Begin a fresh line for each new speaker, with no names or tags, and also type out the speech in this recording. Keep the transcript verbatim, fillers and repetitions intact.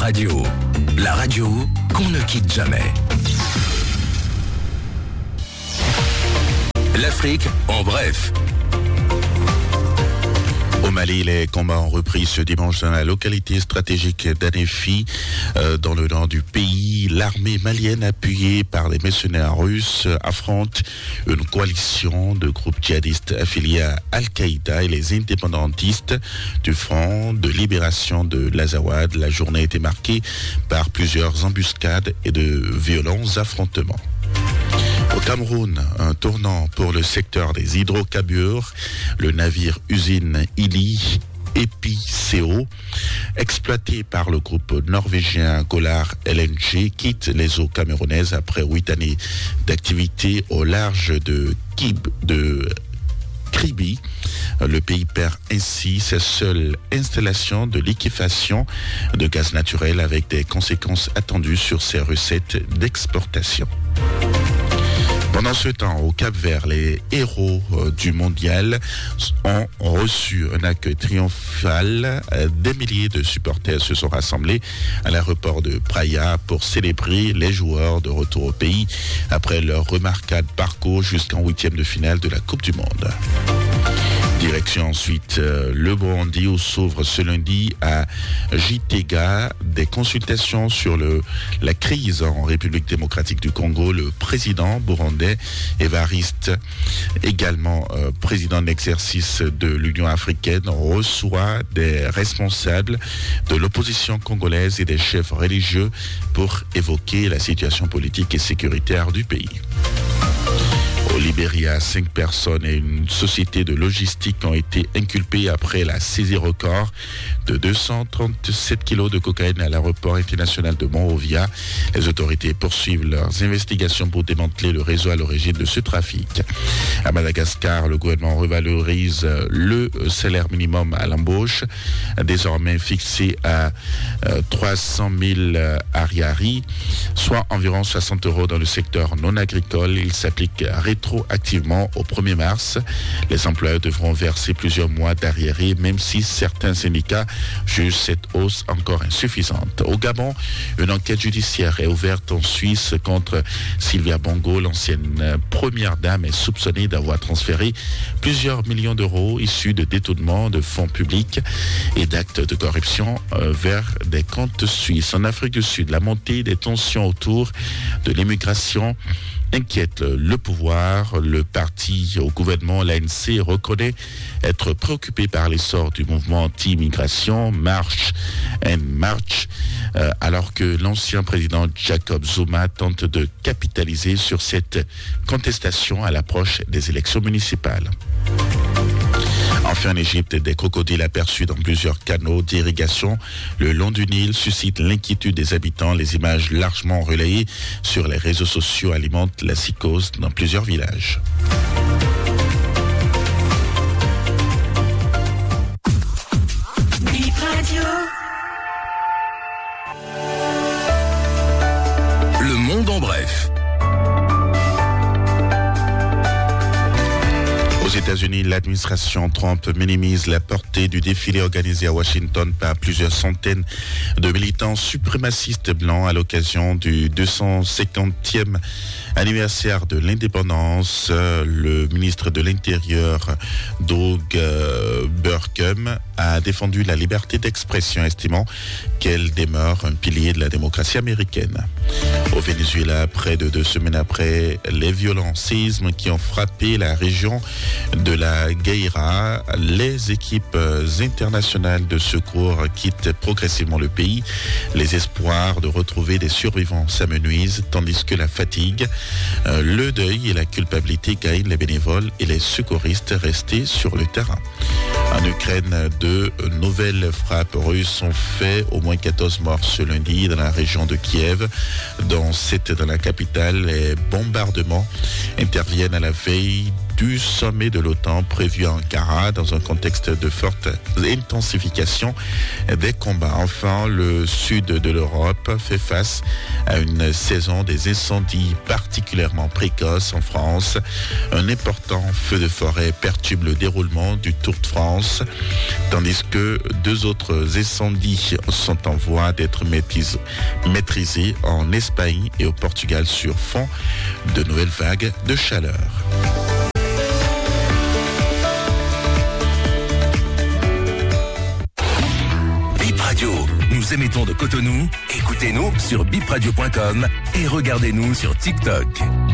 Radio, la radio qu'on ne quitte jamais. L'Afrique en bref.
Au Mali, les combats ont repris ce dimanche dans la localité stratégique d'Anéfi, euh, dans le nord du pays. L'armée malienne, appuyée par les mercenaires russes, affronte une coalition de groupes djihadistes affiliés à Al-Qaïda et les indépendantistes du Front de libération de l'Azawad. La journée a été marquée par plusieurs embuscades et de violents affrontements. Au Cameroun, un tournant pour le secteur des hydrocarbures. Le navire usine Ili Epiceo, exploité par le groupe norvégien Golar L N G, quitte les eaux camerounaises après huit années d'activité au large de Kib, de Kribi. Le pays perd ainsi sa seule installation de liquéfaction de gaz naturel, avec des conséquences attendues sur ses recettes d'exportation. Pendant ce temps, au Cap-Vert, les héros euh, du mondial ont reçu un accueil triomphal. Euh, des milliers de supporters se sont rassemblés à l'aéroport de Praia pour célébrer les joueurs de retour au pays après leur remarquable parcours jusqu'en huitième de finale de la Coupe du Monde. Direction ensuite euh, le Burundi, où s'ouvre ce lundi à Gitega des consultations sur le, la crise en République démocratique du Congo. Le président burundais Évariste, également euh, président d'exercice de l'Union africaine, reçoit des responsables de l'opposition congolaise et des chefs religieux pour évoquer la situation politique et sécuritaire du pays. Au Libéria, cinq personnes et une société de logistique ont été inculpées après la saisie record de deux cent trente-sept kilos de cocaïne à l'aéroport international de Monrovia. Les autorités poursuivent leurs investigations pour démanteler le réseau à l'origine de ce trafic. À Madagascar, le gouvernement revalorise le salaire minimum à l'embauche, désormais fixé à trois cent mille ariari, soit environ soixante euros dans le secteur non agricole. Il s'applique rétroactivement au premier mars. Les employeurs devront verser plusieurs mois d'arriérés, même si certains syndicats jugent cette hausse encore insuffisante. Au Gabon, une enquête judiciaire est ouverte en Suisse contre Sylvia Bongo. L'ancienne première dame est soupçonnée d'avoir transféré plusieurs millions d'euros issus de détournements de fonds publics et d'actes de corruption euh, vers des comptes suisses. En Afrique du Sud, la montée des tensions autour de l'immigration inquiète le pouvoir. Le parti au gouvernement, l'A N C, reconnaît être préoccupé par l'essor du mouvement anti-immigration March and March, euh, alors que l'ancien président Jacob Zuma tente de capitaliser sur cette contestation à l'approche des élections municipales. Enfin, en Égypte, des crocodiles aperçus dans plusieurs canaux d'irrigation le long du Nil suscitent l'inquiétude des habitants. Les images largement relayées sur les réseaux sociaux alimentent la psychose dans plusieurs villages.
Le monde en bref.
Aux États-Unis, l'administration Trump minimise la portée du défilé organisé à Washington par plusieurs centaines de militants suprémacistes blancs à l'occasion du deux cent cinquantième anniversaire de l'indépendance. Le ministre de l'Intérieur, Doug Burgum, a défendu la liberté d'expression, estimant qu'elle demeure un pilier de la démocratie américaine. Au Venezuela, près de deux semaines après les violents séismes qui ont frappé la région de la Guaira, les équipes internationales de secours quittent progressivement le pays. Les espoirs de retrouver des survivants s'amenuisent, tandis que la fatigue, le deuil et la culpabilité gagnent les bénévoles et les secouristes restés sur le terrain. En Ukraine, de nouvelles frappes russes ont fait au moins quatorze morts ce lundi dans la région de Kiev, dont sept dans la capitale. Les bombardements interviennent à la veille du sommet de l'OTAN prévu à Ankara dans un contexte de forte intensification des combats. Enfin, le sud de l'Europe fait face à une saison des incendies particulièrement précoce en France. Un important feu de forêt perturbe le déroulement du Tour de France, tandis que deux autres incendies sont en voie d'être maîtrisés en Espagne et au Portugal sur fond de nouvelles vagues de chaleur.
Bip Radio, nous émettons de Cotonou. Écoutez-nous sur bip radio point com et regardez-nous sur TikTok.